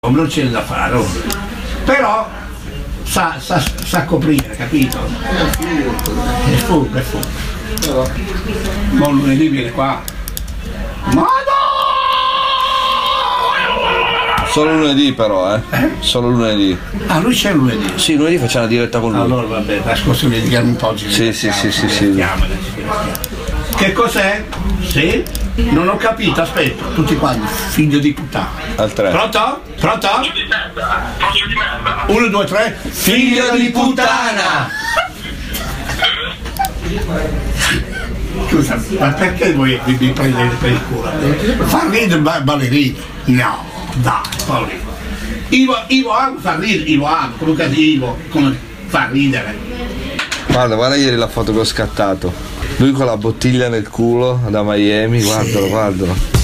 non c'è da fare, però sa coprire, capito? È furbo, è furbo. Ma lunedì viene qua. Solo lunedì però, Solo lunedì. Ah, lui c'è lunedì? Sì, lunedì facciamo una diretta con lui. Allora vabbè, la scorsa vediamo un po'. Sì. Che cos'è? Sì? Non ho capito, aspetta, tutti quanti, figlio di puttana. Al 3. Pronto? Pronto? 1, 2, 3. Figlio di puttana! Scusa, ma perché voi vi prendete per il culo? Fa ridere ballerino? No, dai, Paolino. Ivo Amo fa ridere, Ivo Amo, comunque Ivo, come fa ridere. Guarda ieri la foto che ho scattato. Lui con la bottiglia nel culo da Miami, guardalo.